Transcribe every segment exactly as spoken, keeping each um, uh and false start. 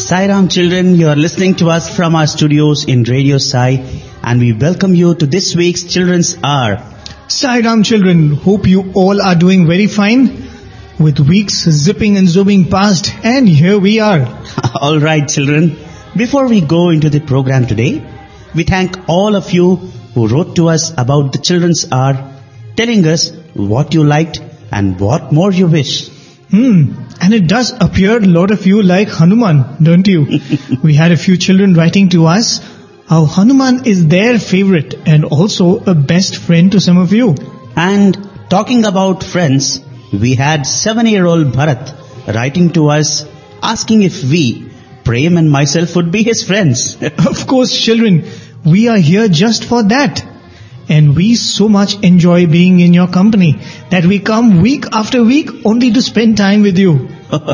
Sai Ram children, you are listening to us from our studios in Radio Sai, and we welcome you to this week's Children's Hour. Sai Ram children, hope you all are doing very fine. With weeks zipping and zooming past, and here we are. All right children, before we go into the program today, we thank all of you who wrote to us about the Children's Hour, telling us what you liked and what more you wish. Hmm, and it does appear a lot of you like Hanuman, don't you? We had a few children writing to us how Hanuman is their favorite and also a best friend to some of you. And talking about friends, we had seven-year-old Bharat writing to us asking if we, Prem and myself, would be his friends. Of course, children, we are here just for that. And we so much enjoy being in your company that we come week after week only to spend time with you.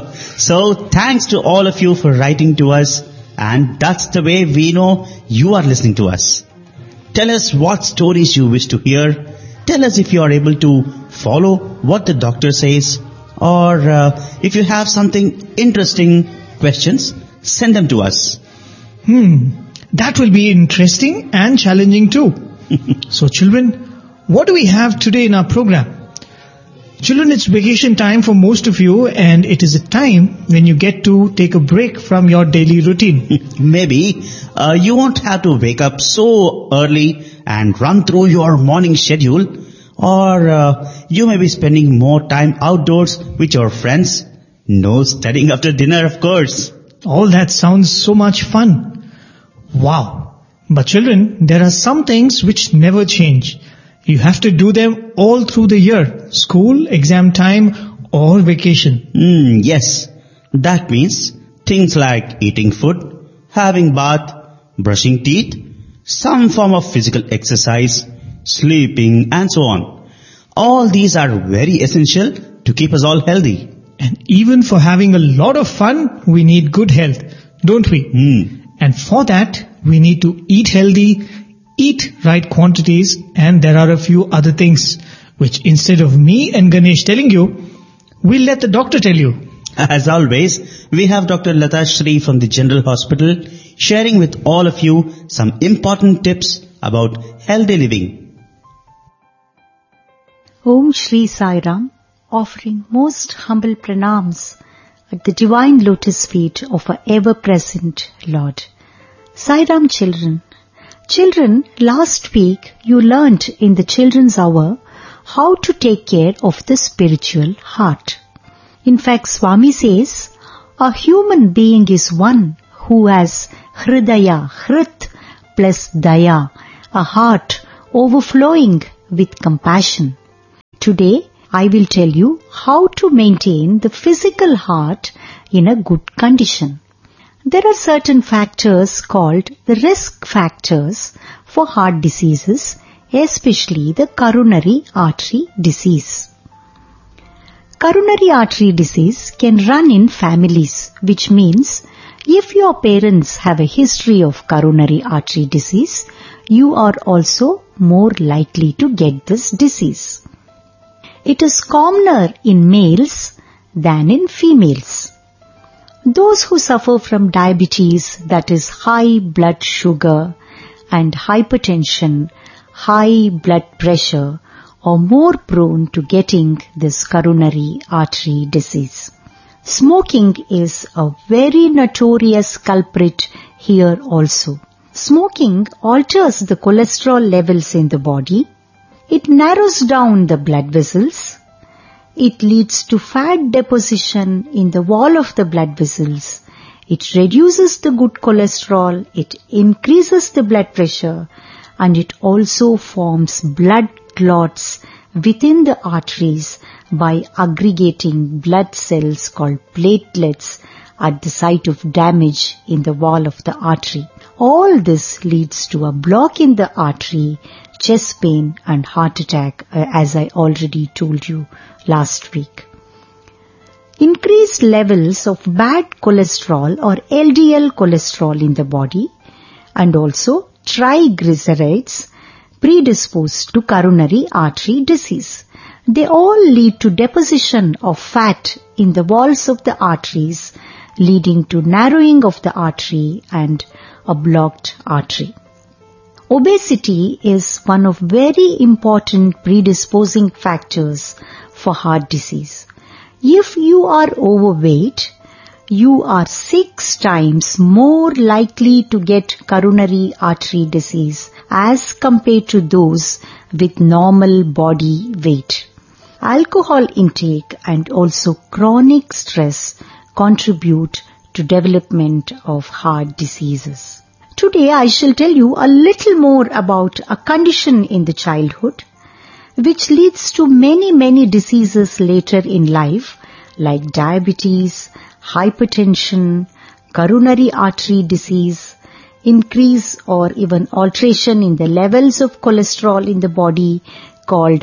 So thanks to all of you for writing to us, and that's the way we know you are listening to us. Tell us what stories you wish to hear. Tell us if you are able to follow what the doctor says, or uh, if you have something interesting questions, send them to us. Hmm, that will be interesting and challenging too. So children, what do we have today in our program? Children, it's vacation time for most of you, and it is a time when you get to take a break from your daily routine. Maybe uh, you won't have to wake up so early and run through your morning schedule, or uh, you may be spending more time outdoors with your friends. No studying after dinner, of course. All that sounds so much fun. Wow. But children, there are some things which never change. You have to do them all through the year. School, exam time, or vacation. Mm, yes. That means things like eating food, having bath, brushing teeth, some form of physical exercise, sleeping, and so on. All these are very essential to keep us all healthy. And even for having a lot of fun, we need good health, don't we? Mm. And for that, we need to eat healthy, eat right quantities, and there are a few other things which instead of me and Ganesh telling you, we'll let the doctor tell you. As always, we have Doctor Lata Shri from the General Hospital sharing with all of you some important tips about healthy living. Om Shri Sai Ram, offering most humble pranams at the divine lotus feet of our ever-present Lord. Sai Ram children, children, last week you learnt in the Children's Hour how to take care of the spiritual heart. In fact, Swami says, a human being is one who has Hridaya, Hrit plus Daya, a heart overflowing with compassion. Today, I will tell you how to maintain the physical heart in a good condition. There are certain factors called the risk factors for heart diseases, especially the coronary artery disease. Coronary artery disease can run in families, which means if your parents have a history of coronary artery disease, you are also more likely to get this disease. It is commoner in males than in females. Those who suffer from diabetes, that is high blood sugar, and hypertension, high blood pressure, are more prone to getting this coronary artery disease. Smoking is a very notorious culprit here also. Smoking alters the cholesterol levels in the body. It narrows down the blood vessels. It leads to fat deposition in the wall of the blood vessels. It reduces the good cholesterol. It increases the blood pressure. And it also forms blood clots within the arteries by aggregating blood cells called platelets at the site of damage in the wall of the artery. All this leads to a block in the artery, chest pain and heart attack, uh, as I already told you last week. Increased levels of bad cholesterol or L D L cholesterol in the body and also triglycerides predispose to coronary artery disease. They all lead to deposition of fat in the walls of the arteries, leading to narrowing of the artery and a blocked artery. Obesity is one of very important predisposing factors for heart disease. If you are overweight, you are six times more likely to get coronary artery disease as compared to those with normal body weight. Alcohol intake and also chronic stress contribute to development of heart diseases. Today I shall tell you a little more about a condition in the childhood which leads to many, many diseases later in life like diabetes, hypertension, coronary artery disease, increase or even alteration in the levels of cholesterol in the body called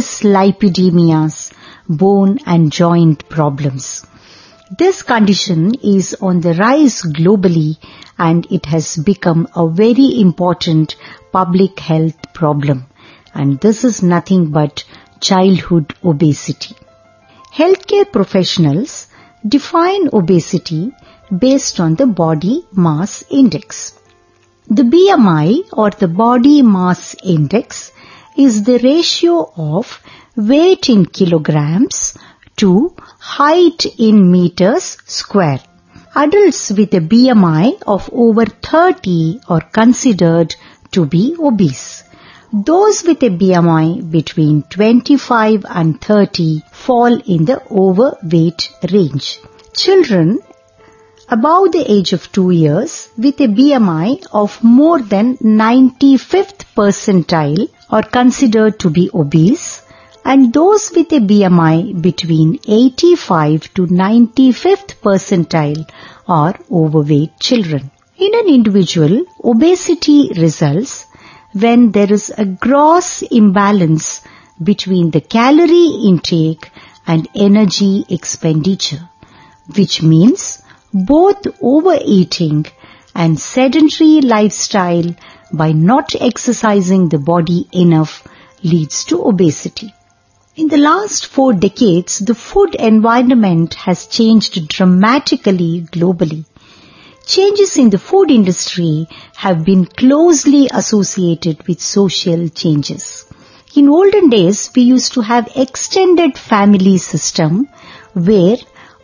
dyslipidemias, bone and joint problems. This condition is on the rise globally and it has become a very important public health problem. And this is nothing but childhood obesity. Healthcare professionals define obesity based on the body mass index. The B M I or the body mass index is the ratio of weight in kilograms to height in meters square. Adults with a B M I of over thirty are considered to be obese. Those with a B M I between twenty-five and thirty fall in the overweight range. Children above the age of two years with a B M I of more than ninety-fifth percentile are considered to be obese, and those with a B M I between eighty-five to ninety-fifth percentile are overweight children. In an individual, obesity results when there is a gross imbalance between the calorie intake and energy expenditure, which means both overeating and sedentary lifestyle by not exercising the body enough leads to obesity. In the last four decades, the food environment has changed dramatically globally. Changes in the food industry have been closely associated with social changes. In olden days, we used to have extended family system where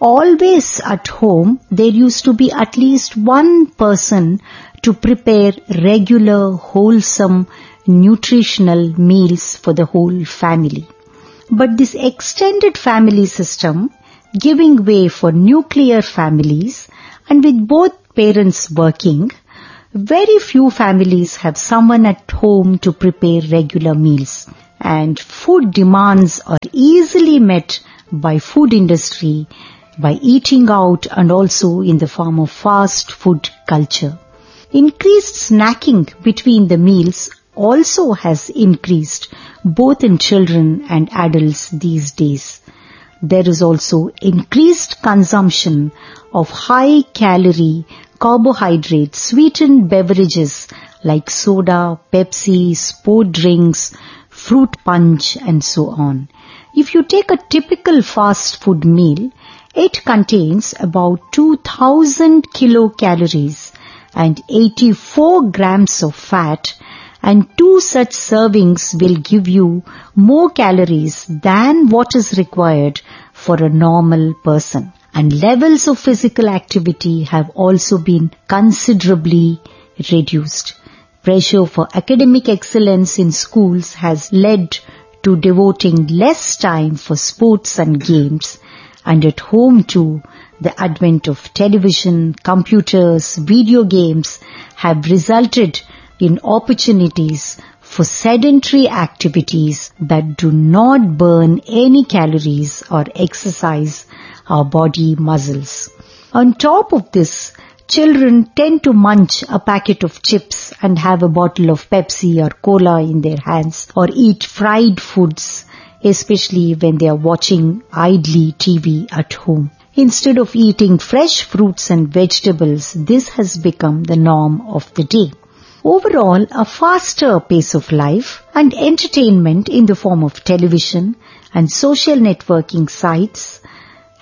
always at home there used to be at least one person to prepare regular, wholesome, nutritional meals for the whole family. But this extended family system giving way for nuclear families and with both parents working, very few families have someone at home to prepare regular meals, and food demands are easily met by food industry by eating out and also in the form of fast food culture. Increased snacking between the meals also has increased both in children and adults these days. There is also increased consumption of high-calorie, carbohydrate, sweetened beverages like soda, Pepsi, sport drinks, fruit punch, and so on. If you take a typical fast food meal, it contains about two thousand kilocalories and eighty-four grams of fat, and two such servings will give you more calories than what is required for a normal person. And levels of physical activity have also been considerably reduced. Pressure for academic excellence in schools has led to devoting less time for sports and games, and at home too, the advent of television, computers, video games have resulted in opportunities for sedentary activities that do not burn any calories or exercise our body muscles. On top of this, children tend to munch a packet of chips and have a bottle of Pepsi or cola in their hands, or eat fried foods, especially when they are watching idly T V at home. Instead of eating fresh fruits and vegetables, this has become the norm of the day. Overall, a faster pace of life and entertainment in the form of television and social networking sites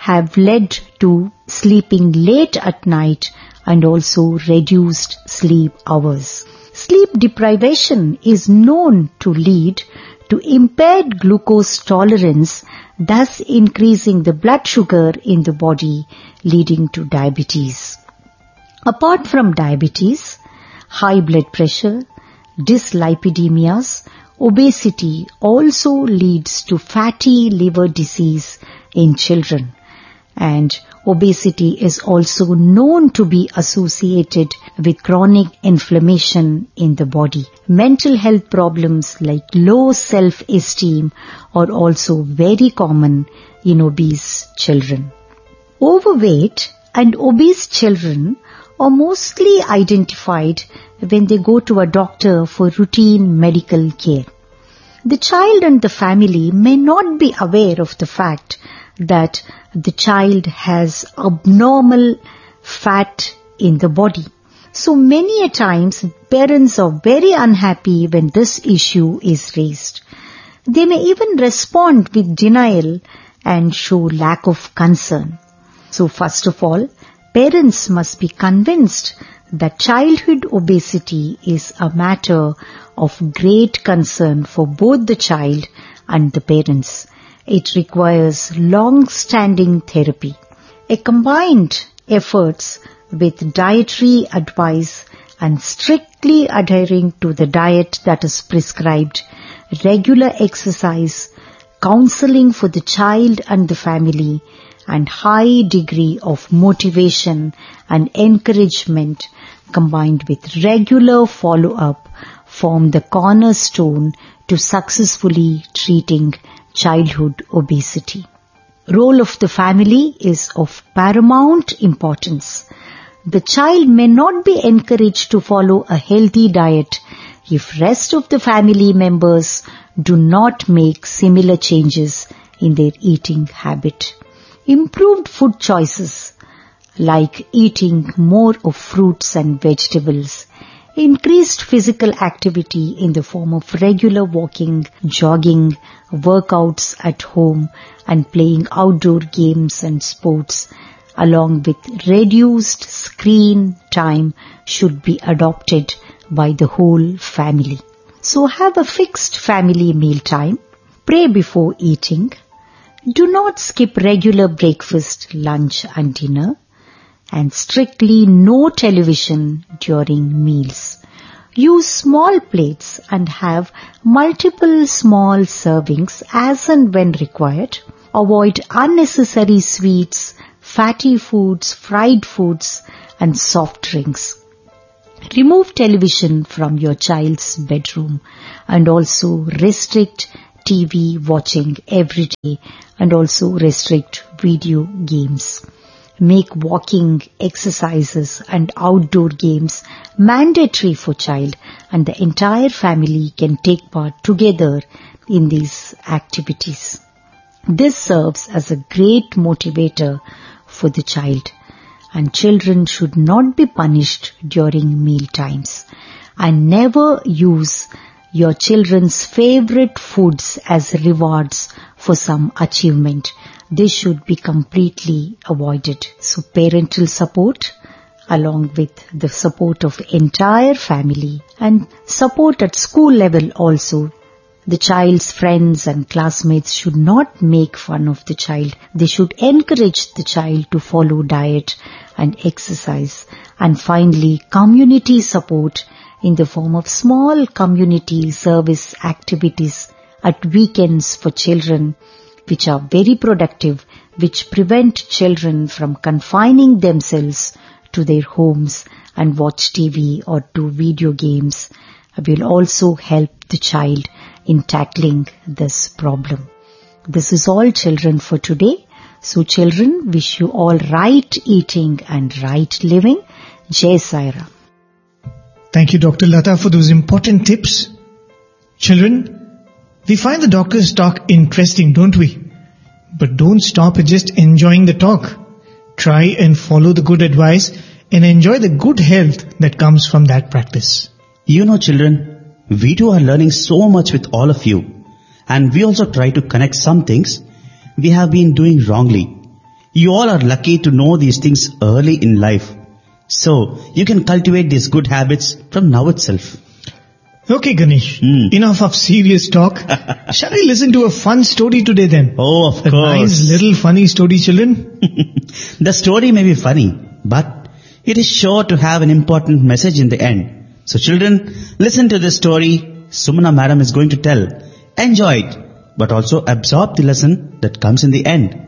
have led to sleeping late at night and also reduced sleep hours. Sleep deprivation is known to lead to impaired glucose tolerance, thus increasing the blood sugar in the body, leading to diabetes. Apart from diabetes, high blood pressure, dyslipidemias, obesity also leads to fatty liver disease in children. And obesity is also known to be associated with chronic inflammation in the body. Mental health problems like low self-esteem are also very common in obese children. Overweight and obese children are mostly identified when they go to a doctor for routine medical care. The child and the family may not be aware of the fact that the child has abnormal fat in the body. So many a times parents are very unhappy when this issue is raised. They may even respond with denial and show lack of concern. So first of all, parents must be convinced that childhood obesity is a matter of great concern for both the child and the parents. It requires long-standing therapy. A combined efforts with dietary advice and strictly adhering to the diet that is prescribed, regular exercise, counseling for the child and the family, and high degree of motivation and encouragement combined with regular follow-up form the cornerstone to successfully treating childhood obesity. Role of the family is of paramount importance. The child may not be encouraged to follow a healthy diet if rest of the family members do not make similar changes in their eating habit. Improved food choices like eating more of fruits and vegetables, increased physical activity in the form of regular walking, jogging, workouts at home and playing outdoor games and sports along with reduced screen time should be adopted by the whole family. So have a fixed family meal time, pray before eating, do not skip regular breakfast, lunch and dinner, and strictly no television during meals. Use small plates and have multiple small servings as and when required. Avoid unnecessary sweets, fatty foods, fried foods and soft drinks. Remove television from your child's bedroom and also restrict T V watching every day and also restrict video games. Make walking, exercises and outdoor games mandatory for child and the entire family can take part together in these activities. This serves as a great motivator for the child and children should not be punished during meal times and never use your children's favorite foods as rewards for some achievement. This should be completely avoided. So parental support along with the support of entire family and support at school level also. The child's friends and classmates should not make fun of the child. They should encourage the child to follow diet and exercise. And finally, community support in the form of small community service activities at weekends for children, which are very productive, which prevent children from confining themselves to their homes and watch T V or do video games, will also help the child in tackling this problem. This is all, children, for today. So children, wish you all right eating and right living. Jai Sai Ram. Thank you, Doctor Lata, for those important tips. Children, we find the doctor's talk interesting, don't we? But don't stop at just enjoying the talk. Try and follow the good advice and enjoy the good health that comes from that practice. You know, children, we too are learning so much with all of you. And we also try to connect some things we have been doing wrongly. You all are lucky to know these things early in life. So, you can cultivate these good habits from now itself. Okay, Ganesh. Hmm. Enough of serious talk. Shall we listen to a fun story today then? Oh, of A course. nice little funny story, children. The story may be funny, but it is sure to have an important message in the end. So children, listen to this story Sumana Madam is going to tell. Enjoy it, but also absorb the lesson that comes in the end.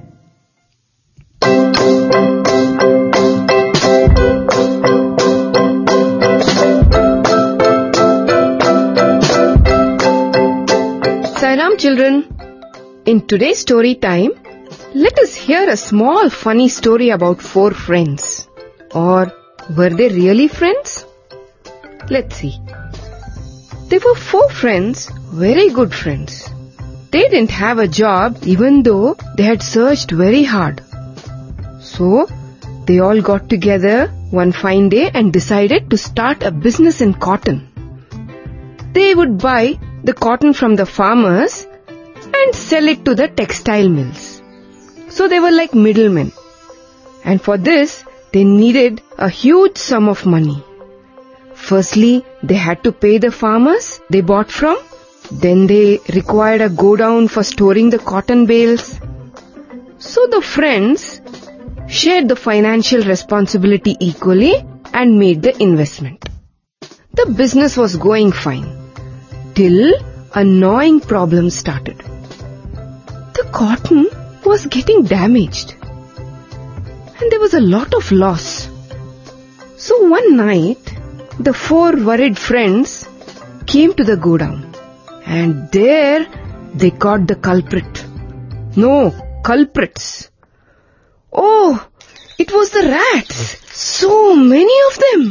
Sairam children, in today's story time, let us hear a small funny story about four friends. Or were they really friends? Let's see. They were four friends, very good friends. They didn't have a job even though they had searched very hard. So, they all got together one fine day and decided to start a business in cotton. They would buy the cotton from the farmers and sell it to the textile mills. So they were like middlemen. And for this, they needed a huge sum of money. Firstly, they had to pay the farmers they bought from. Then they required a godown for storing the cotton bales. So the friends shared the financial responsibility equally and made the investment. The business was going fine till a gnawing problem started. The cotton was getting damaged and there was a lot of loss. So one night, the four worried friends came to the godown and there they caught the culprit. No, culprits. Oh, it was the rats. So many of them.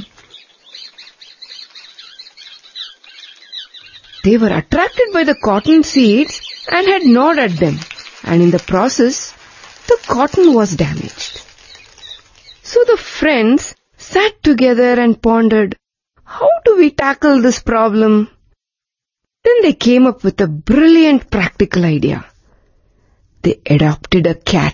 They were attracted by the cotton seeds and had gnawed at them. And in the process, the cotton was damaged. So the friends sat together and pondered, how do we tackle this problem? Then they came up with a brilliant practical idea. They adopted a cat.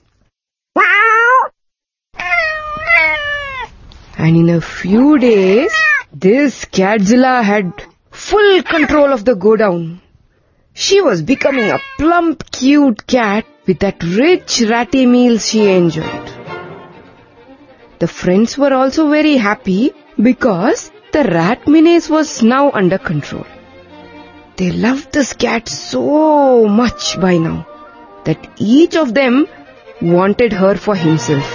And in a few days, this Catzilla had full control of the godown. She was becoming a plump, cute cat with that rich ratty meal she enjoyed. The friends were also very happy because the rat menace was now under control. They loved this cat so much by now that each of them wanted her for himself.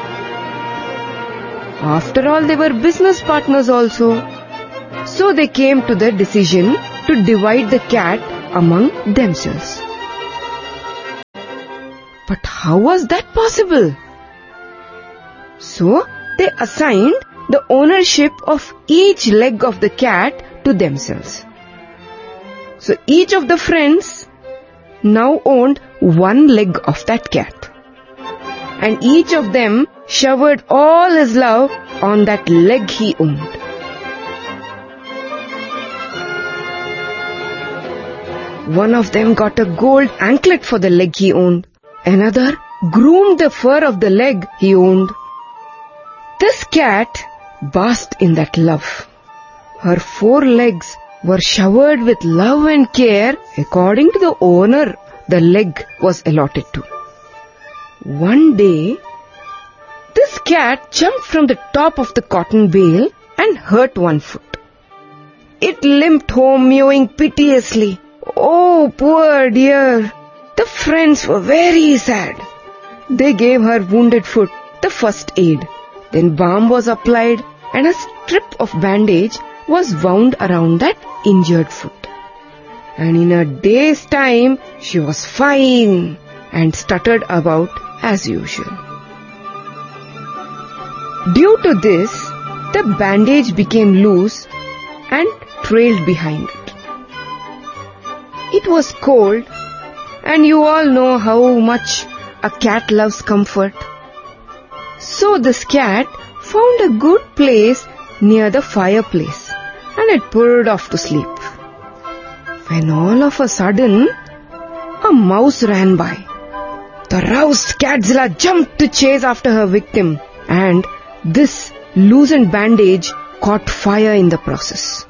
After all, they were business partners also. So they came to the decision to divide the cat among themselves. But how was that possible? So they assigned the ownership of each leg of the cat to themselves. So each of the friends now owned one leg of that cat. And each of them showered all his love on that leg he owned. One of them got a gold anklet for the leg he owned. Another groomed the fur of the leg he owned. This cat basked in that love. Her four legs were showered with love and care according to the owner the leg was allotted to. One day, this cat jumped from the top of the cotton bale and hurt one foot. It limped home mewing piteously. Oh, poor dear! The friends were very sad. They gave her wounded foot the first aid. Then balm was applied and a strip of bandage was wound around that injured foot. And in a day's time, she was fine and stuttered about as usual. Due to this, the bandage became loose and trailed behind it. It was cold, and you all know how much a cat loves comfort. So this cat found a good place near the fireplace and it purred off to sleep. When all of a sudden, a mouse ran by. The roused Catzilla jumped to chase after her victim, and this loosened bandage caught fire in the process.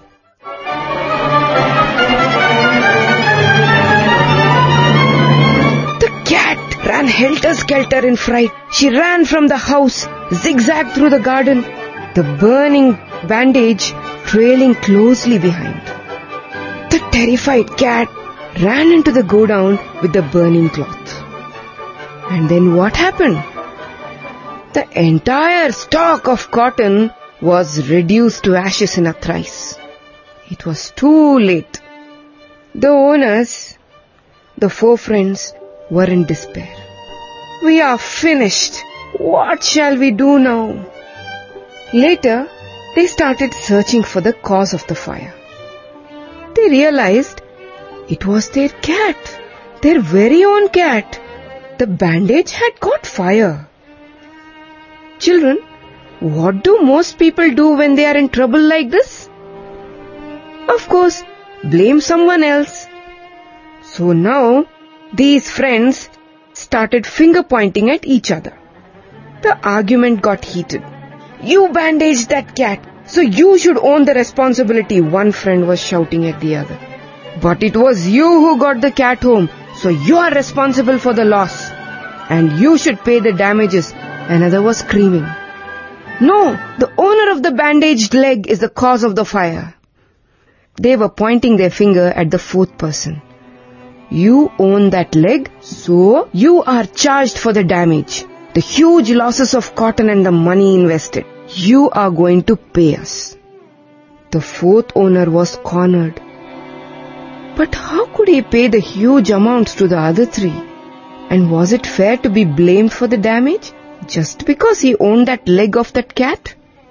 The cat ran helter-skelter in fright. She ran from the house, zigzagged through the garden, the burning bandage trailing closely behind. The terrified cat ran into the godown with the burning cloth. And then what happened? The entire stock of cotton was reduced to ashes in a trice. It was too late. The owners, the four friends, were in despair. We are finished. What shall we do now? Later, they started searching for the cause of the fire. They realized it was their cat, their very own cat. The bandage had caught fire. Children, what do most people do when they are in trouble like this? Of course, blame someone else. So now, these friends started finger pointing at each other. The argument got heated. You bandaged that cat, so you should own the responsibility, one friend was shouting at the other. But it was you who got the cat home, so you are responsible for the loss. And you should pay the damages, another was screaming. No, the owner of the bandaged leg is the cause of the fire. They were pointing their finger at the fourth person. You own that leg, so you are charged for the damage, the huge losses of cotton and the money invested. You are going to pay us. The fourth owner was cornered. But how could he pay the huge amounts to the other three? And was it fair to be blamed for the damage just because he owned that leg of that cat?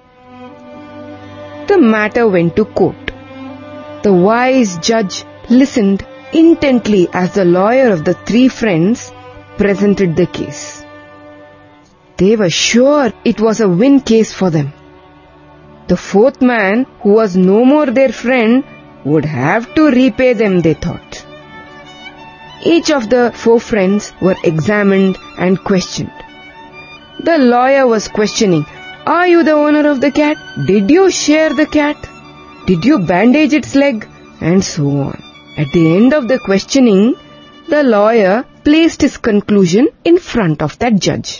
The matter went to court. The wise judge listened intently as the lawyer of the three friends presented the case. They were sure it was a win case for them. The fourth man, who was no more their friend, would have to repay them, they thought. Each of the four friends were examined and questioned. The lawyer was questioning, are you the owner of the cat? Did you share the cat? Did you bandage its leg? And so on. At the end of the questioning, the lawyer placed his conclusion in front of that judge.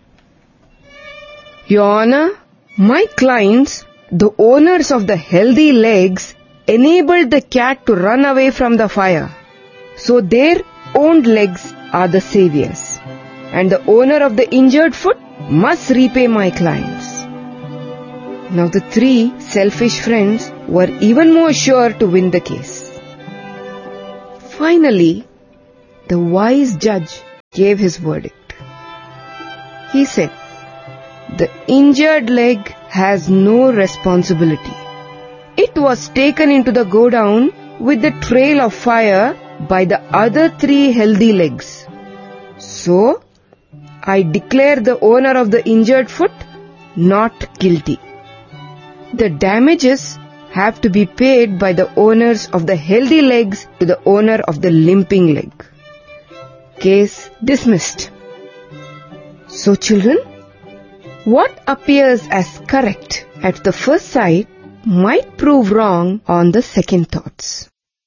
Your Honor, my clients, the owners of the healthy legs, enabled the cat to run away from the fire. So their owned legs are the saviors. And the owner of the injured foot must repay my clients. Now the three selfish friends were even more sure to win the case. Finally, the wise judge gave his verdict. He said, the injured leg has no responsibility. It was taken into the godown with the trail of fire by the other three healthy legs. So, I declare the owner of the injured foot not guilty. The damages have to be paid by the owners of the healthy legs to the owner of the limping leg. Case dismissed. So children, what appears as correct at the first sight might prove wrong on the second thoughts.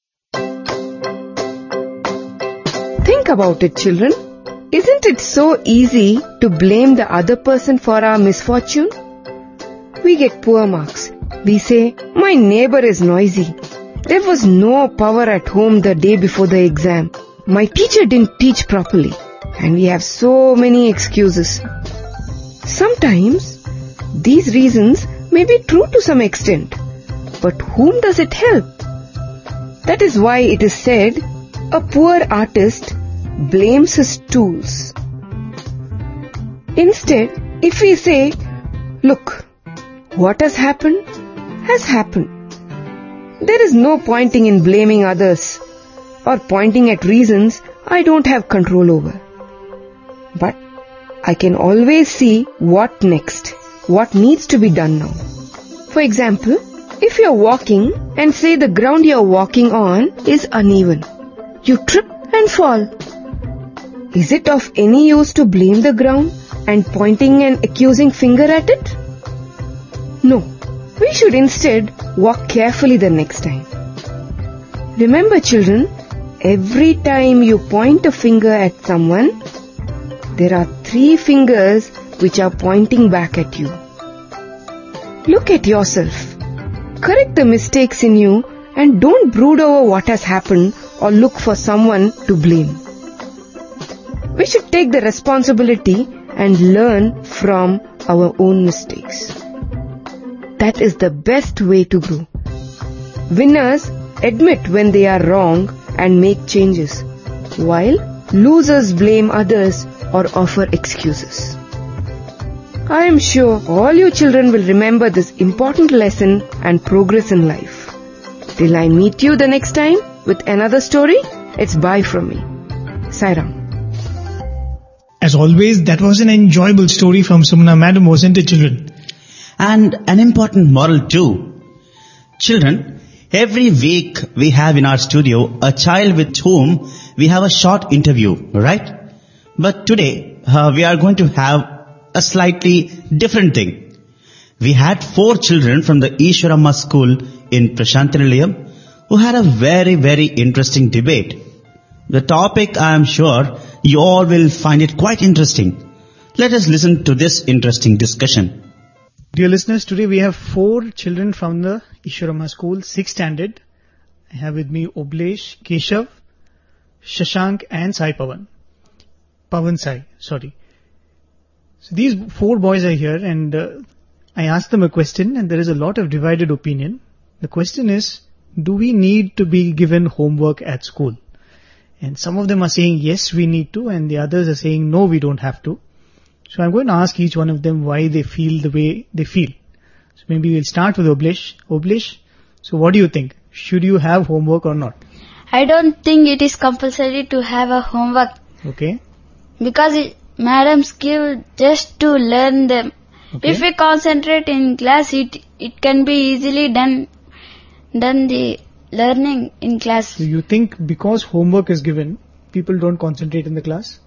Think about it, children. Isn't it so easy to blame the other person for our misfortune? We get poor marks. We say, my neighbor is noisy. There was no power at home the day before the exam. My teacher didn't teach properly. And we have so many excuses. Sometimes, these reasons may be true to some extent. But whom does it help? That is why it is said, a poor artist blames his tools. Instead, if we say, look, what has happened, has happened. There is no pointing in blaming others or pointing at reasons I don't have control over. But I can always see what next, what needs to be done now. For example, if you're walking and say the ground you're walking on is uneven, you trip and fall. is it of any use to blame the ground and pointing an accusing finger at it? No, we should instead walk carefully the next time. Remember, children, every time you point a finger at someone, there are three fingers which are pointing back at you. Look at yourself. Correct the mistakes in you and don't brood over what has happened or look for someone to blame. We should take the responsibility and learn from our own mistakes. That is the best way to grow. Winners admit when they are wrong and make changes, while losers blame others or offer excuses. I am sure all you children will remember this important lesson and progress in life. Till I meet you the next time with another story, it's bye from me. Sairam. As always, that was an enjoyable story from Sumana Madam, wasn't it, children? And an important moral too. Children, every week we have in our studio a child with whom we have a short interview, right? But today uh, we are going to have a slightly different thing. We had four children from the Ishwaramma school in Prashantinilayam who had a very, very interesting debate. The topic, I am sure, you all will find it quite interesting. Let us listen to this interesting discussion. Dear listeners, today we have four children from the Ishwaramma school, sixth standard. I have with me Oblesh, Keshav, Shashank and Sai Pavan. Pavan Sai, sorry. So these four boys are here and uh, I asked them a question and there is a lot of divided opinion. The question is, do we need to be given homework at school? And some of them are saying, yes, we need to, and the others are saying, no, we don't have to. So I'm going to ask each one of them why they feel the way they feel. So maybe we'll start with Oblesh. Oblesh, so what do you think? Should you have homework or not? I don't think it is compulsory to have a homework. Okay. Because it, madams give just to learn them. Okay. If we concentrate in class, it it can be easily done, done the learning in class. So you think because homework is given, people don't concentrate in the class?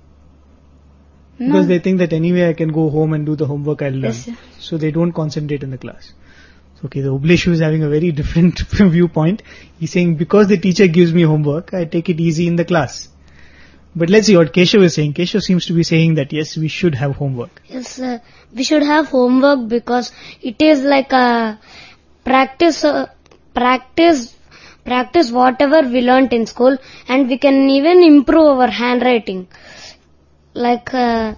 No. Because they think that anyway I can go home and do the homework I'll learn. Yes, sir. So they don't concentrate in the class. Okay, the Obleshu is having a very different viewpoint. He's saying because the teacher gives me homework, I take it easy in the class. But let's see what Keshav is saying. Keshav seems to be saying that yes, we should have homework. Yes, uh, we should have homework because it is like a practice, uh, practice, practice whatever we learnt in school, and we can even improve our handwriting. Like uh,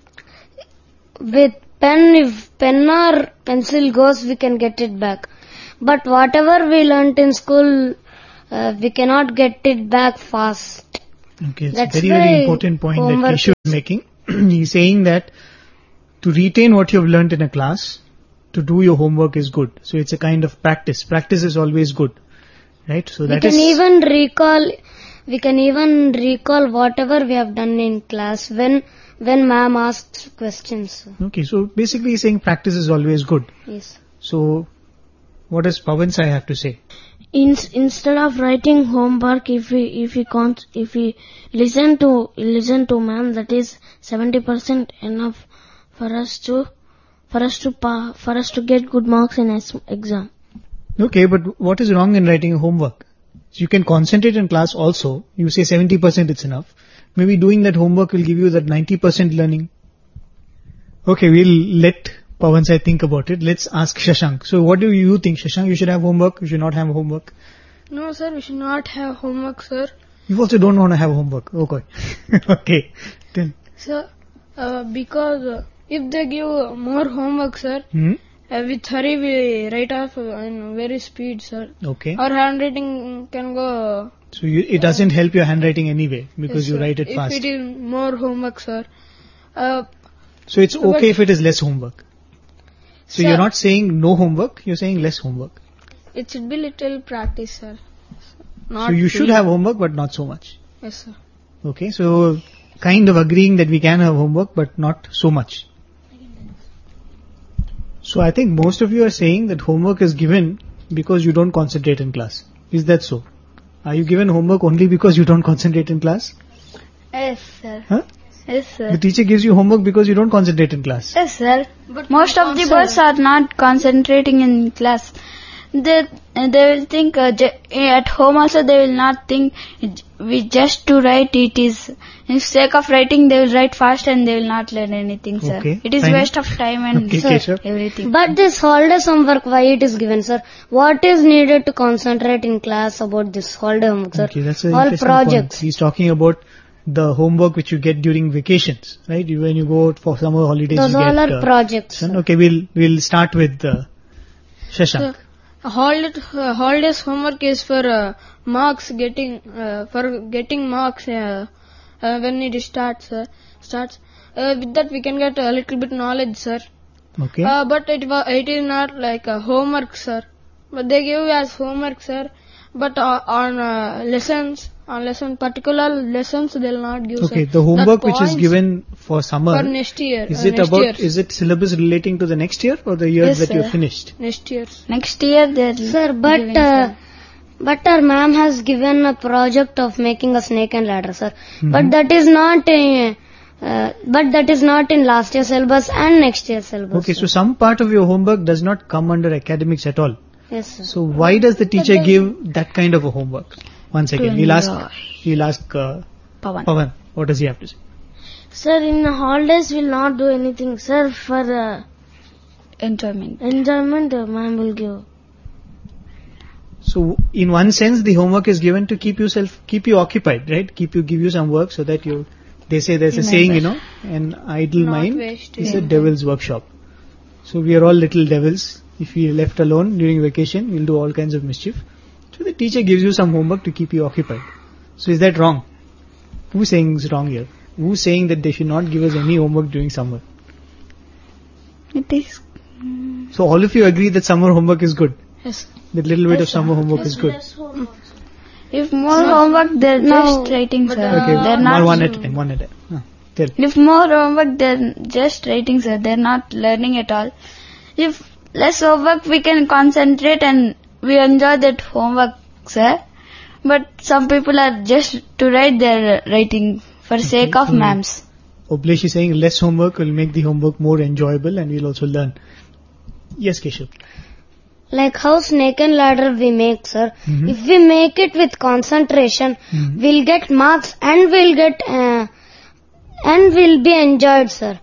with pen, if pen or pencil goes, we can get it back. But whatever we learnt in school, uh, we cannot get it back fast. Okay, it's That's a very, very why important point that homework Keshav is making. He's saying that to retain what you have learnt in a class, to do your homework is good. So it's a kind of practice. Practice is always good. Right? So We that can is... even recall, we can even recall whatever we have done in class when, when ma'am asks questions. Okay, so basically he's saying practice is always good. Yes. So, what does Pavan Sai have to say? In, instead of writing homework, if we if we can't, if we listen to listen to ma'am, that is seventy percent enough for us to for us to pa, for us to get good marks in es- exam. Okay, but what is wrong in writing homework? So you can concentrate in class also. You say seventy percent it's enough. Maybe doing that homework will give you that ninety percent learning. Okay, we'll let Pavan Sai think about it. Let's ask Shashank. So what do you think, Shashank? You should have homework, you should not have homework? No, sir, we should not have homework, sir. You also don't want to have homework. Okay. Okay. Then. Sir, uh, because uh, if they give more homework, sir, Hmm? uh, with hurry we write off uh, in very speed, sir. Okay. Our handwriting can go. So you, it doesn't help your handwriting anyway because Yes, you sir. write it if fast. If it is more homework, sir. Uh, So it's But- okay if it is less homework. So Sir- you're not saying no homework, you're saying less homework. it should be little practice, sir. Not So you should too- have homework but not so much. Yes, sir. Okay, so kind of agreeing that we can have homework but not so much. So I think most of you are saying that homework is given because you don't concentrate in class. Is that so? Are you given homework only because you don't concentrate in class? Yes, sir. Huh? Yes, sir. The teacher gives you homework because you don't concentrate in class. Yes, sir. But most of the boys are not concentrating in class. They they will think uh, j- at home also they will not think we just to write it is in sake of writing they will write fast and they will not learn anything, sir. Okay, it is fine. waste of time and Okay, sir, Keshav. everything. But this holiday homework, why it is given, sir? What is needed to concentrate in class about this holiday homework, sir? Okay, that's an All interesting projects. point. He's talking about the homework which you get during vacations, right? You, when you go out for summer holidays, Those you all get are uh, projects. son. sir. Okay, we'll we'll start with uh, Shashank. Holiday, uh, holidays homework is for uh, marks getting uh, for getting marks uh, uh, when it starts uh, starts. Uh, with that we can get a little bit knowledge, sir. Okay. Uh, but it wa- it is not like a homework, sir. But they give as homework, sir. But uh, on uh, lessons, on lesson particular lessons, they'll not give. Okay, sir. the homework which is points given for summer, for next year. is uh, it next about, year. is it syllabus relating to the next year or the year Yes, that you sir. have finished? next year? Next year they are Sir, but giving, uh, sir. but our ma'am has given a project of making a snake and ladder, sir. Mhm. But that is not a, uh, but that is not in last year's syllabus and next year's syllabus. Okay, so sir. some part of your homework does not come under academics at all. Yes, sir. So why does the teacher give that kind of a homework? One second, we'll ask, we'll ask uh, Pawan. Pawan, what does he have to say? Sir, in the holidays we'll not do anything, sir. For uh, Enjoyment. enjoyment, uh, ma'am will give. So in one sense, the homework is given to keep yourself, keep you occupied, right? Keep you, give you some work so that you, they say there's a saying, you know, an idle Not mind waste, is yeah. a devil's workshop. So we are all little devils. If we are left alone during vacation, we'll do all kinds of mischief. So the teacher gives you some homework to keep you occupied. So is that wrong? Who's saying it's wrong here? Who's saying that they should not give us any homework during summer? It is. So all of you agree that summer homework is good. Yes. That little bit of summer homework is good. If more homework they're just writing, sir. Okay, They're one, not. one at a time, one at a time. Ah, tell. If more homework, they're just writing, sir. They're not learning at all. If less homework, we can concentrate and we enjoy that homework, sir. But some people are just to write their writing for sake of so- ma'ams. Oblesh is saying less homework will make the homework more enjoyable and we'll also learn. Yes, Keshav. Like how snake and ladder we make, sir. Mhm. If we make it with concentration, Mhm. we'll get marks and we'll get, uh, and we'll be enjoyed, sir.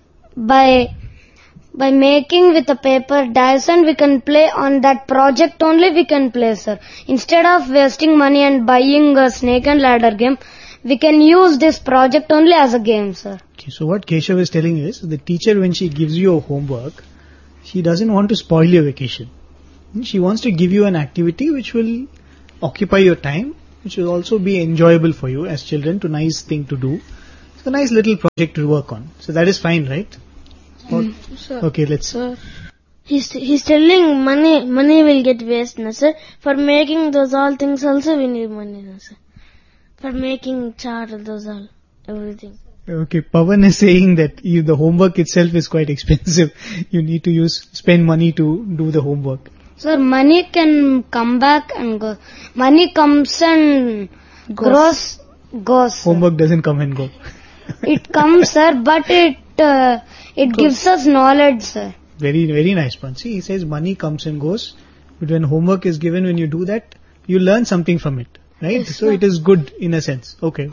By, by making with a paper dice and we can play on that project only we can play, sir. Instead of wasting money and buying a snake and ladder game, we can use this project only as a game, sir. Okay, so what Keshav is telling is the teacher, when she gives you a homework, she doesn't want to spoil your vacation. She wants to give you an activity which will occupy your time, which will also be enjoyable for you as children, to nice thing to do. It's a nice little project to work on. So that is fine, right? Or- Sir. okay, let's. Sir. He's he's telling money money will get waste, na sir. For making those all things also we need money, na sir. For making chart, those all everything. Okay, Pawan is saying that you, the homework itself is quite expensive. You need to use spend money to do the homework. Sir, money can come back and go. Money comes and grows, goes. sir. Homework doesn't come and go. It comes, sir, but it uh, it gives us knowledge, sir. Very, very nice point. See, he says money comes and goes, but when homework is given, when you do that, you learn something from it, right? Yes, so sir. it is good in a sense. Okay.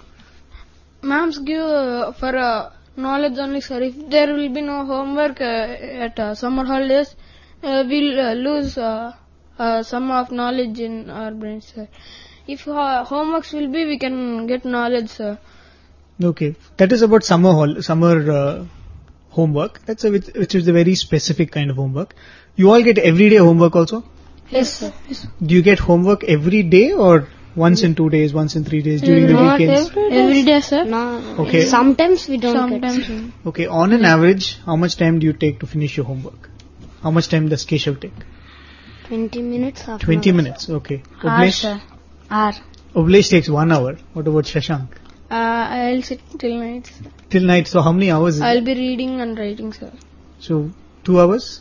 Ma'ams give uh, for uh, knowledge only, sir. If there will be no homework uh, at uh, summer holidays, uh, we'll uh, lose uh, uh, some of knowledge in our brains, sir. If uh, homeworks will be, we can get knowledge, sir. Okay. That is about summer hol- summer uh, homework. That's a, which, which is a very specific kind of homework. You all get everyday homework also? Yes, sir. Do you get homework every day or once in two days, once in three days during the Not weekends? Every day, sir. No, Okay. Sometimes we don't get. Sometimes. sir. Okay. On an average, how much time do you take to finish your homework? How much time does Keshav take? Twenty minutes. Half an Twenty hour, minutes. Okay. Hour, Oblesh? sir. Hour. Oblesh takes one hour. What about Shashank? Uh, I'll sit till night, sir. Till night. So how many hours is I'll it? be reading and writing, sir. So two hours?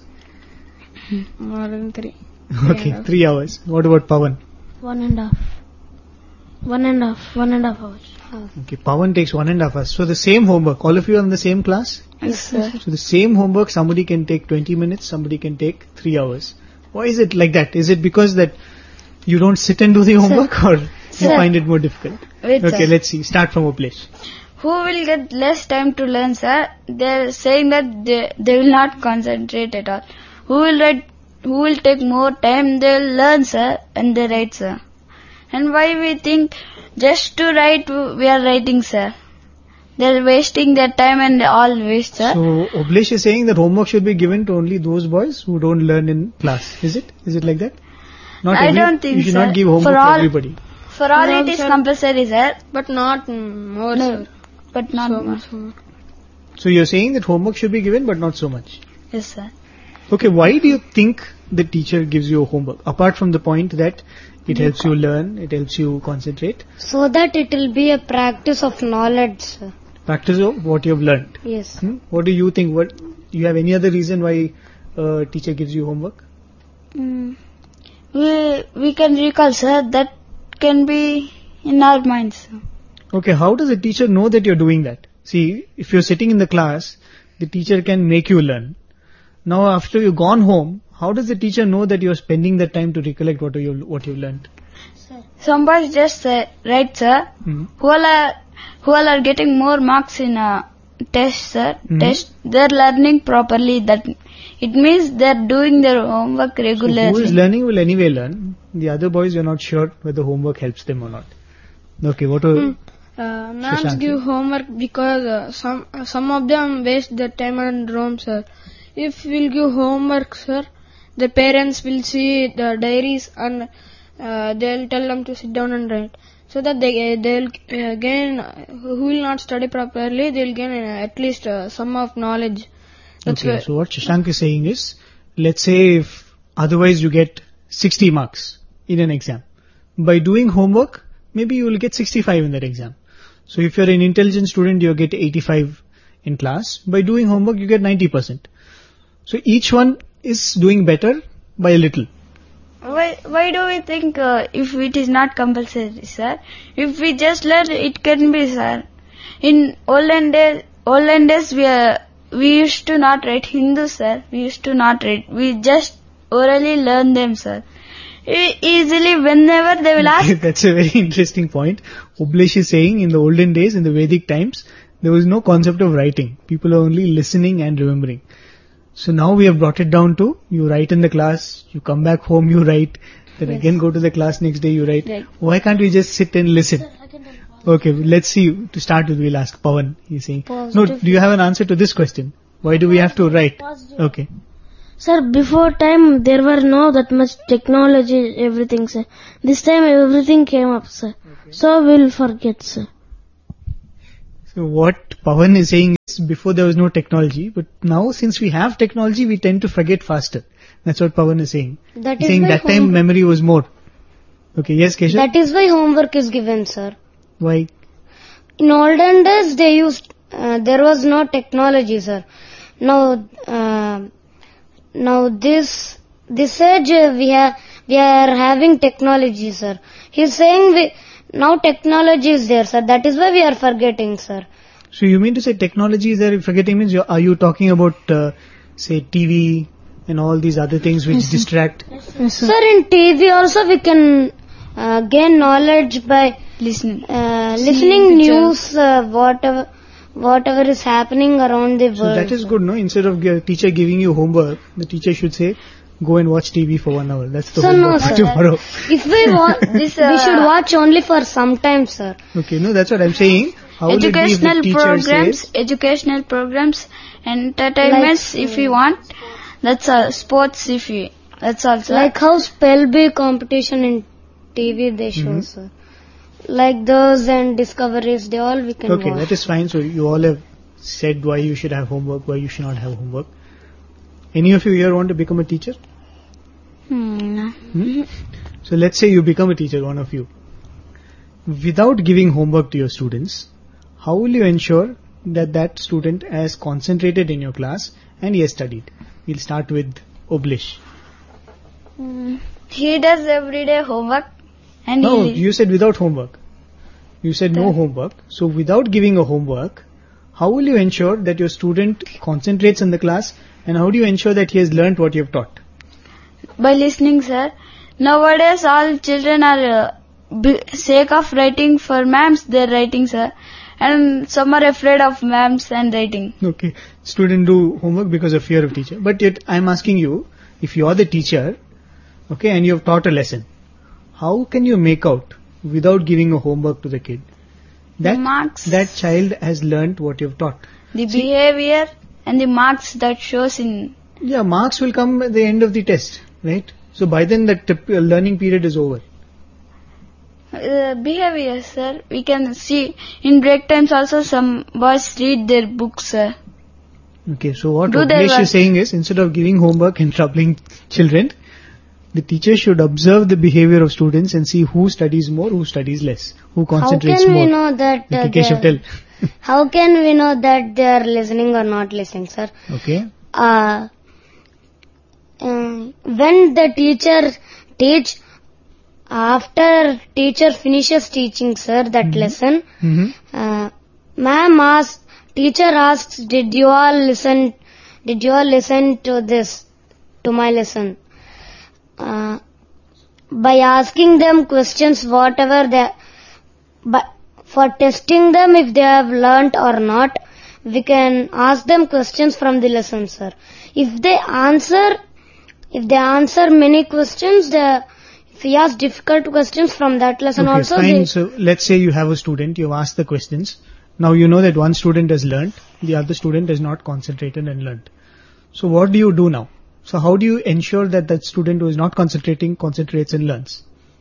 More than three. Okay, three hours. What about Pawan? One and a half. One and a half, one and a half hours. Okay, Pawan takes one and a half hours. So the same homework, all of you are in the same class? Yes, sir. So the same homework, somebody can take twenty minutes, somebody can take three hours. Why is it like that? Is it because that you don't sit and do the homework, or you Sir. find it more difficult? Wait, Okay, sir. let's see. Start from Oblesh. Who will get less time to learn, sir? They're saying that they, they will not concentrate at all. Who will write, who will take more time, they'll learn, sir, and they write, sir. And why we think just to write, we are writing, sir. They're wasting their time and all waste, sir. So Oblesh is saying that homework should be given to only those boys who don't learn in class. Is it? Is it like that? Not I every- don't think You should so. not give homework For to all- everybody. For all For all, it is sir. compulsory, sir. But not mm, more, No, sir. but not So more. much more. So you're saying that homework should be given but not so much. Yes, sir. Okay, why do you think the teacher gives you homework? Apart from the point that it helps you learn, it helps you concentrate, So that it will be a practice of knowledge, sir. practice of what you have learned. Yes. Hmm? What do you think? What you have any other reason why a teacher gives you homework? Mm. We, we can recall, sir, that can be in our minds, sir. Okay, how does a teacher know that you're doing that? See, if you're sitting in the class, the teacher can make you learn. Now, after you've gone home, how does the teacher know that you're spending the time to recollect what you what you've learned? Some boys just say, right, sir, Hmm. who all are, who all are getting more marks in a test, sir, Mhm. test, they're learning properly. That it means they're doing their homework So regularly. who is learning will anyway learn. The other boys, you're not sure whether homework helps them or not. Okay, what? Are, Hmm. Uh, Ma'ams Shashank, give homework because uh, some uh, some of them waste their time and roam, sir. If we'll give homework, sir, the parents will see the diaries and uh, they'll tell them to sit down and write. So that they uh, they'll uh, gain, uh, who will not study properly, they'll gain uh, at least uh, some of knowledge. That's okay, where, so what Shashank is saying is, let's say if otherwise you get sixty marks in an exam. By doing homework, maybe you will get sixty-five in that exam. So if you're an intelligent student, you get eighty-five in class. By doing homework, you get ninety percent. So each one is doing better by a little. Why, why do we think uh, if it is not compulsory, sir? If we just learn, it can be, sir. In olden days, olden days we are, we used to not write Hindu, sir. We used to not write. We just orally learn them, sir. E- easily, whenever they will ask. That's a very interesting point. Oblesh is saying in the olden days, in the Vedic times, there was no concept of writing. People are only listening and remembering. So now we have brought it down to, you write in the class, you come back home, you write, then Yes. again go to the class next day, you write. Right. Why can't we just sit and listen? Okay, let's see. To start with, we'll ask Pawan. He's saying, no, Positive. do you have an answer to this question? Why do we have to write? Positive. Okay. Sir, before time there were no that much technology, everything, sir. This time everything came up, sir. So we'll forget, sir. So what Pawan is saying is, before there was no technology, but now since we have technology, we tend to forget faster. That's what Pawan is saying. That He's is saying why that time home- memory was more. Okay, yes, Keshav? That is why homework is given, sir. Why? In olden days, they used, uh, there was no technology, sir. Now, uh, now this, this age, uh, we have, we are having technology, sir. He's saying we, now technology is there, sir. That is why we are forgetting, sir. So you mean to say technology is there, forgetting means, you are you talking about, uh, say, T V and all these other things which distract? Sir, in T V also we can uh, gain knowledge by Listening. uh, Seeing listening pictures. news, uh, whatever, whatever is happening around the world. So that is good, no? Instead of gi- teacher giving you homework, the teacher should say, go and watch T V for one hour. That's the So no, homework for sir. tomorrow. If we want, This, we uh, should watch only for some time, sir. Okay, no, that's what I'm saying. How will it be if the Educational teacher programs, says, educational programs, entertainments Like, if you want. That's all. Sports if you. That's also. Like how spell bee competition in T V they show, Mhm. sir. Like those and discoveries, they all we can okay, watch. that is fine. So you all have said why you should have homework, why you should not have homework. Any of you here want to become a teacher? Hmm. Hmm? So let's say you become a teacher, one of you. Without giving homework to your students, how will you ensure that that student has concentrated in your class and he has studied? We'll start with Oblesh. Hmm. He does everyday homework, and No, he. you said without homework. You said no homework. So without giving a homework, how will you ensure that your student concentrates in the class, and how do you ensure that he has learnt what you have taught? By listening, sir. Nowadays, all children are uh, b- sake of writing for ma'ams, they're writing, sir. And some are afraid of ma'ams and writing. Okay. Student do homework because of fear of teacher. But yet, I'm asking you, if you are the teacher, okay, and you have taught a lesson, how can you make out, without giving a homework to the kid, that marks, that child has learnt what you have taught? The See, behavior and the marks that shows in... Yeah, marks will come at the end of the test, right? So by then that uh, learning period is over. Uh, behavior, sir. We can see in break times also some boys read their books, sir. Okay, so what Do their English work. is saying is, instead of giving homework and troubling children, the teacher should observe the behavior of students and see who studies more, who studies less, who How concentrates can more. we know that uh, Okay, Keshav, they are- tell. how can we know that they are listening or not listening, sir? Okay. Uh, um, when the teacher teach, after teacher finishes teaching, sir, that Mhm. lesson, Mm-hmm. uh, ma'am asks, teacher asks, did you all listen, did you all listen to this, to my lesson? Uh, by asking them questions, whatever they, but for testing them if they have learnt or not, we can ask them questions from the lesson, sir. If they answer, if they answer many questions, they, if we ask difficult questions from that lesson Okay, also, fine. they, So let's say you have a student, you have asked the questions. Now you know that one student has learnt, the other student has not concentrated and learnt. So what do you do now? So how do you ensure that that student who is not concentrating concentrates and learns?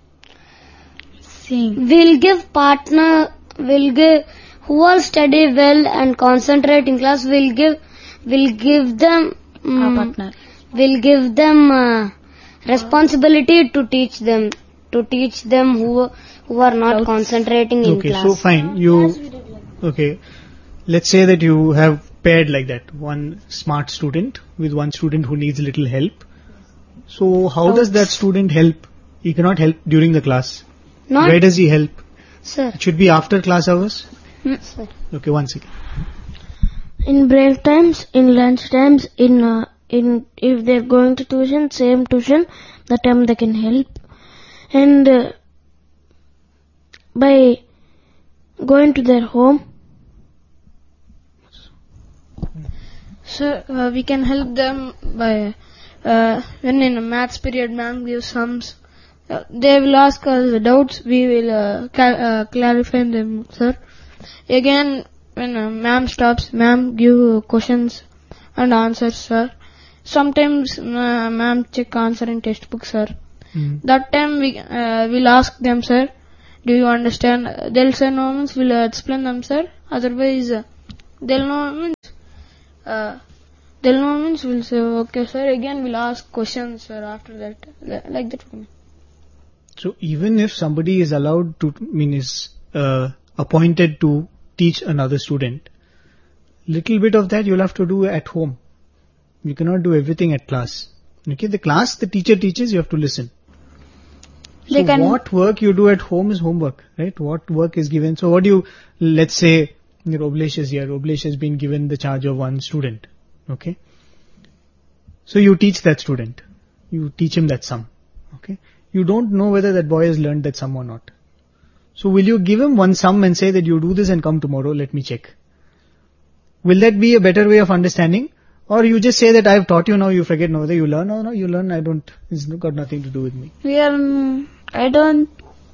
Sing. we'll give partner, we'll give, who all study well and concentrate in class, we'll give, we'll give them, mm, partner. we'll give them uh, responsibility to teach them, to teach them who who are not concentrating in Okay, class. so fine. You, okay, let's say that you have paired like that, one smart student with one student who needs little help. So how does that student help? He cannot help during the class. Not, Where does he help? sir, It should be after class hours? sir. Okay, one second. In break times, in lunch times, in uh, in if they're going to tuition, same tuition, the time they can help, and uh, by going to their home. So uh, we can help them by uh, when in a maths period ma'am gives sums, uh, they will ask us the doubts, we will uh, cal- uh, clarify them, sir. Again, when uh, ma'am stops, ma'am give questions and answers, sir. Sometimes uh, ma'am check answer in textbook, sir. Mm. That time we uh, will ask them, sir, do you understand? They'll say no means we'll uh, explain them, sir. Otherwise, uh, they'll know means uh, they'll know means we'll say okay, sir. Again we'll ask questions, sir. After that, like that. So even if somebody is allowed to, mean is uh, appointed to teach another student, little bit of that you'll have to do at home. You cannot do everything at class. Okay, the class the teacher teaches, you have to listen. They So can- what work you do at home is homework, right? What work is given. So what do you, let's say, your Oblesh is here. Oblesh has been given the charge of one student. Okay. So you teach that student. You teach him that sum. Okay. You don't know whether that boy has learned that sum or not. So will you give him one sum and say that you do this and come tomorrow, let me check? Will that be a better way of understanding? Or you just say that I have taught you, now you forget, no, whether you learn or no, you learn, I don't, it's got nothing to do with me. We are, mm, I don't,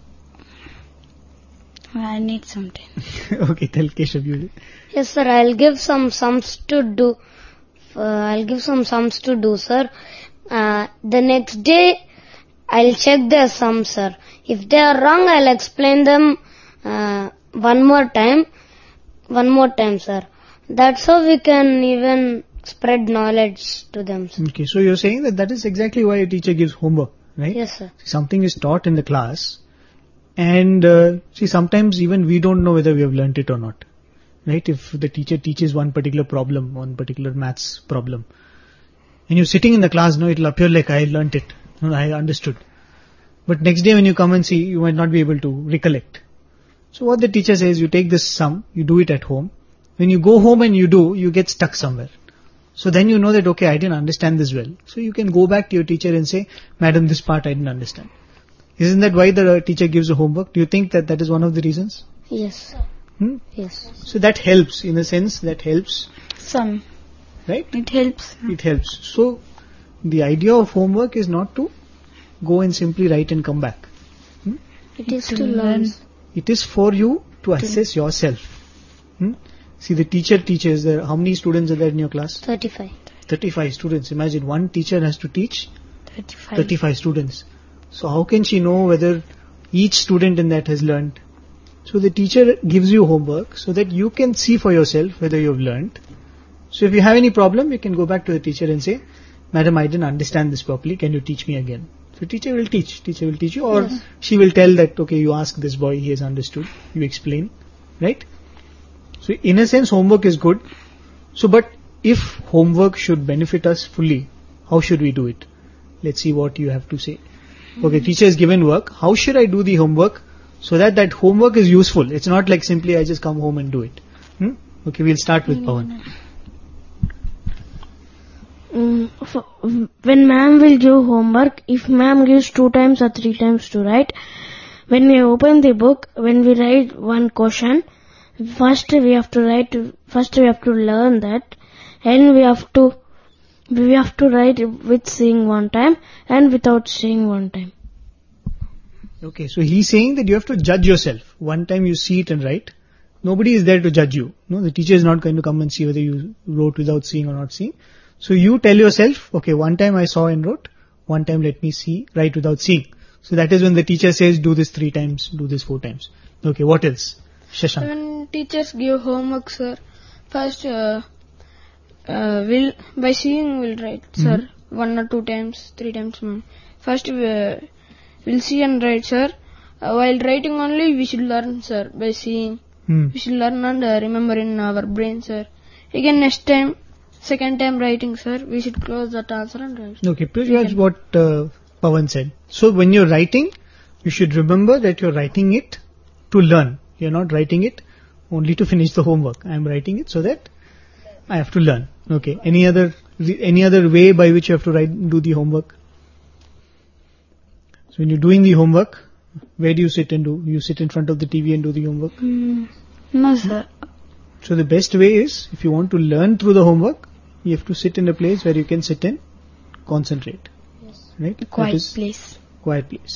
I need some time. Okay, tell Keshav you. Yes, sir. I'll give some sums to do. Uh, I'll give some sums to do, sir. Uh, the next day, I'll check their sums, sir. If they are wrong, I'll explain them uh, one more time. One more time, sir. That's how we can even spread knowledge to them, sir. Okay, so you're saying that that is exactly why a teacher gives homework, right? Yes, sir. Something is taught in the class, and uh, see, sometimes even we don't know whether we have learnt it or not, right? If the teacher teaches one particular problem, one particular maths problem, and you're sitting in the class, no, it'll appear like I learnt it, no, I understood. But next day when you come and see, you might not be able to recollect. So what the teacher says, you take this sum, you do it at home. When you go home and you do, you get stuck somewhere. So then you know that, okay, I didn't understand this well. So you can go back to your teacher and say, Madam, this part I didn't understand. Isn't that why the teacher gives a homework? Do you think that that is one of the reasons? Yes. Hmm? Yes. So that helps, in a sense, that helps. Some. Right? It helps. It helps. So the idea of homework is not to go and simply write and come back. Hmm? It is to, to learn. It is for you to assess yourself. Hmm? See, the teacher teaches. There, how many students are there in your class? thirty-five. thirty-five students. Imagine one teacher has to teach thirty-five. thirty-five students. So how can she know whether each student in that has learned? So the teacher gives you homework so that you can see for yourself whether you have learned. So if you have any problem, you can go back to the teacher and say, Madam, I didn't understand this properly. Can you teach me again? So teacher will teach. Teacher will teach you, or yes. she will tell that, okay, you ask this boy, he has understood. You explain, right? So in a sense, homework is good. So, but if homework should benefit us fully, how should we do it? Let's see what you have to say. Okay, teacher has given work. How should I do the homework so that that homework is useful? It's not like simply I just come home and do it. Hmm? Okay, we'll start with Pawan. Mm, for, when ma'am will give homework, if ma'am gives two times or three times to write, when we open the book, when we write one question, first we have to write, first we have to learn that, and we have to We have to write with seeing one time and without seeing one time. Okay, so he's saying that you have to judge yourself. One time you see it and write. Nobody is there to judge you. No, the teacher is not going to come and see whether you wrote without seeing or not seeing. So you tell yourself, okay, one time I saw and wrote, one time let me see, write without seeing. So that is when the teacher says, do this three times, do this four times. Okay, what else? Shashank. When teachers give homework, sir, first, uh, Uh, will by seeing we'll write, mm-hmm. sir, one or two times, three times. Ma'am. First uh, we'll see and write, sir. Uh, while writing only, we should learn, sir, by seeing. Mm. We should learn and uh, remember in our brain, sir. Again, next time, second time writing, sir, we should close that answer and write. Okay, pretty much what uh, Pawan said. So when you're writing, you should remember that you're writing it to learn. You're not writing it only to finish the homework. I'm writing it so that I have to learn. Okay. Any other any other way by which you have to write do the homework? So when you're doing the homework, where do you sit and do? You sit in front of the T V and do the homework? Mm, no, sir. So the best way is, if you want to learn through the homework, you have to sit in a place where you can sit and concentrate. Yes. Right? A quiet place. Quiet place.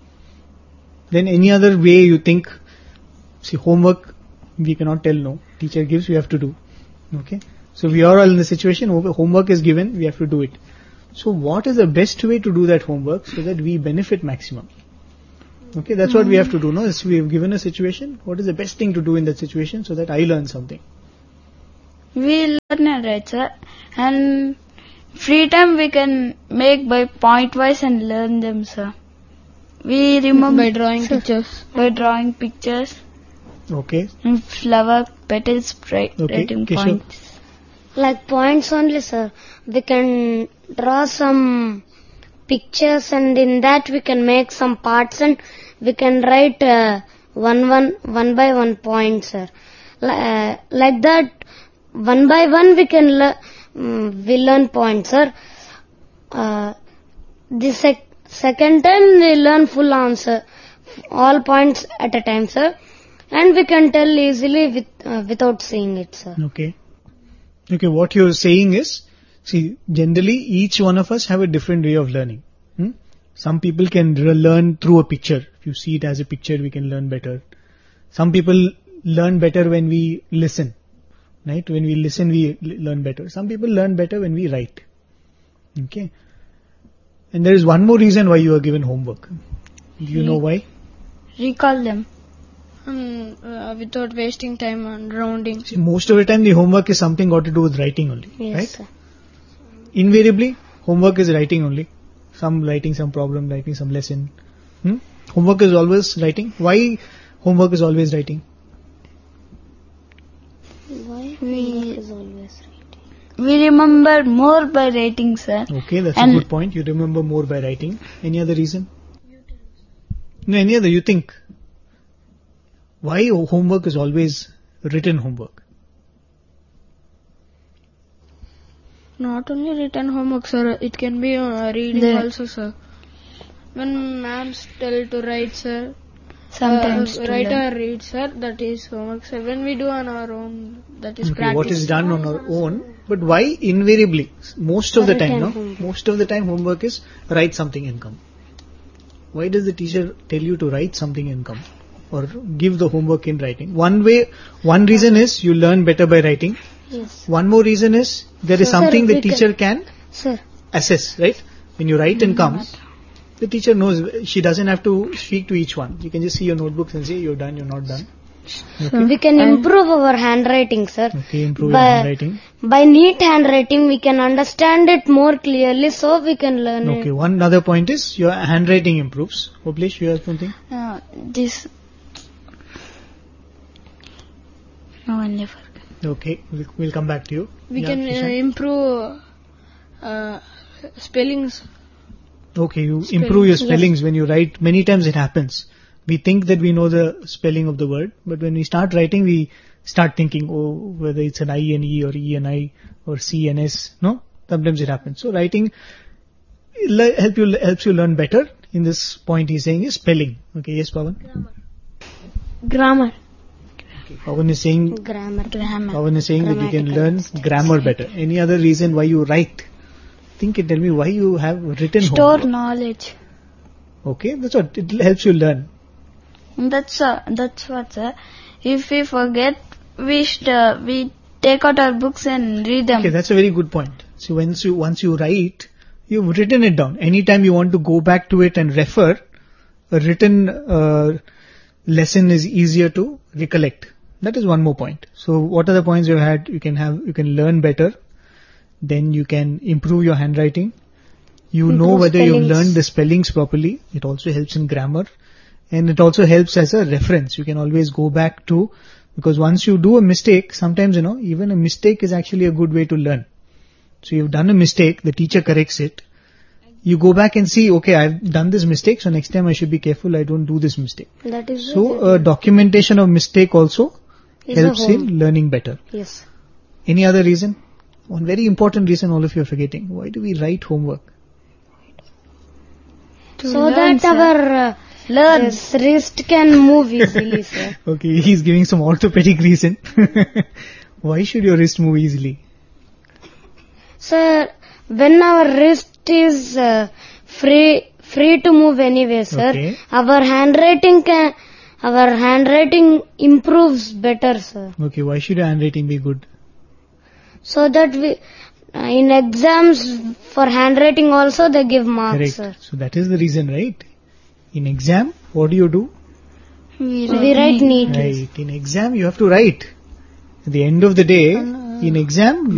Then any other way you think? See, homework we cannot tell no. Teacher gives, we have to do. Okay. So we are all in the situation, homework is given, we have to do it. So what is the best way to do that homework so that we benefit maximum? Okay, that's mm. what we have to do. No, we have given a situation, what is the best thing to do in that situation so that I learn something? We learn it, right, sir? And free time we can make by point wise and learn them, sir. We remember by drawing pictures. By drawing pictures. Okay. And flower petals, right, okay. writing points. Like points only, sir. We can draw some pictures and in that we can make some parts and we can write uh, one, one, one by one point, sir. Uh, like that, one by one we can le- um, we learn points, sir. Uh, the sec- second time we learn full answer, all points at a time, sir. And we can tell easily with, uh, without seeing it, sir. Okay. Okay, what you're saying is, see, generally each one of us have a different way of learning. Hmm? Some people can re- learn through a picture. If you see it as a picture, we can learn better. Some people learn better when we listen. Right? When we listen, we l- learn better. Some people learn better when we write. Okay. And there is one more reason why you are given homework. Do you Re- know why? Recall them. Um, uh, without wasting time on rounding. See, most of the time the homework is something got to do with writing only, yes, right? Sir. Invariably, homework is writing only. Some writing some problem, writing some lesson. Hmm? Homework is always writing. Why homework is always writing? Why we, homework is always writing? We remember more by writing, sir. Okay, that's and a good point. You remember more by writing. Any other reason? No, any other, you think? Why homework is always written homework? Not only written homework, sir. It can be uh, reading The- also, sir. When ma'ams tell to write, sir. Sometimes uh, to write learn. or read, sir. That is homework, sir. When we do on our own, that is Okay, practice. what is done on our own, but why invariably? Most of the time, Written no? homework. Most of the time homework is write something and come. Why does the teacher tell you to write something and come? Or give the homework in writing? One way, one reason is you learn better by writing. Yes. One more reason is there is Sir, something the we can- teacher can Sir. assess, right? When you write and comes, the teacher knows, she doesn't have to speak to each one. You can just see your notebooks and say you're done, you're not done. Okay, We can improve our handwriting, sir. okay, improve your By, handwriting. by neat handwriting, we can understand it more clearly, so we can learn Okay, it. one other point is your handwriting improves. Oblesh, you have something? Uh, this. No, I never. Okay, we'll, we'll come back to you. We Yeah, can uh, Kishan? improve uh, spellings. Okay, you spelling, improve your yes. spellings when you write. Many times it happens. We think that we know the spelling of the word, but when we start writing, we start thinking, oh, whether it's an I and E or E and I or C and S. No, sometimes it happens. So writing le- help you helps you learn better. In this point, he's saying is spelling. Okay, yes, Pawan. Grammar. Okay, Pawan is saying Grammar. Grammar. Pawan is saying that you can Grammatical learn mistakes. grammar better. Any other reason why you write? Think and tell me why you have written Store homework. knowledge. Okay, that's what it helps you learn. That's uh, that's what, sir. If we forget, we should, uh, we take out our books and read them. Okay, that's a very good point. So once you once you write, you've written it down. Anytime you want to go back to it and refer, a written uh, lesson is easier to recollect. That is one more point. So what are the points you had? You can have you can learn better. Then you can improve your handwriting. You know Improve whether you've spellings. learned the spellings properly. It also helps in grammar. And it also helps as a reference. You can always go back to, because once you do a mistake, sometimes, you know, even a mistake is actually a good way to learn. So you've done a mistake, the teacher corrects it. You go back and see, okay, I've done this mistake, so next time I should be careful I don't do this mistake. That is So uh, documentation of mistake also Is a helps home. in learning better. Yes. Any other reason? One very important reason all of you are forgetting. Why do we write homework? So learn, that sir. our uh, Learn. this wrist can move easily, sir. Okay, he's giving some orthopedic reason. Why should your wrist move easily? Sir, when our wrist is uh, free free to move anyway, sir, Okay. our handwriting can our handwriting improves better, sir. Okay, why should your handwriting be good? So that we uh, in exams for handwriting also they give marks, Correct. sir. So that is the reason, right? In exam, what do you do? We We write neatly. Right. In exam, you have to write. At the end of the day, in exam,